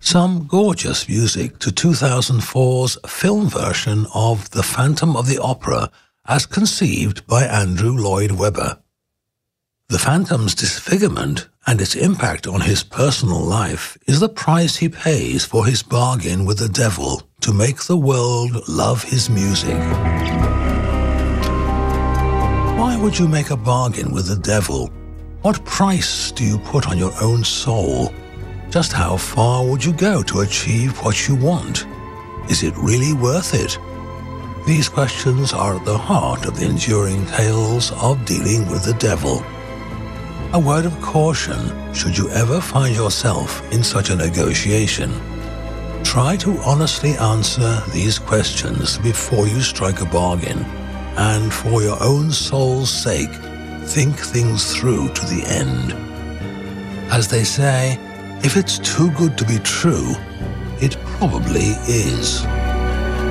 Some gorgeous music to 2004's film version of The Phantom of the Opera as conceived by Andrew Lloyd Webber. The Phantom's disfigurement and its impact on his personal life is the price he pays for his bargain with the devil to make the world love his music. Why would you make a bargain with the devil? What price do you put on your own soul? Just how far would you go to achieve what you want? Is it really worth it? These questions are at the heart of the enduring tales of dealing with the devil. A word of caution should you ever find yourself in such a negotiation. Try to honestly answer these questions before you strike a bargain, and for your own soul's sake, think things through to the end. As they say, if it's too good to be true, it probably is.